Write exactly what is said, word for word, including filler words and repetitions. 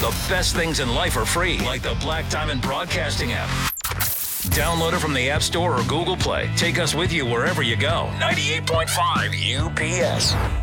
The best things in life are free, like the Black Diamond Broadcasting app. Download it from the App Store or Google Play. Take us with you wherever you go. ninety-eight point five U P S.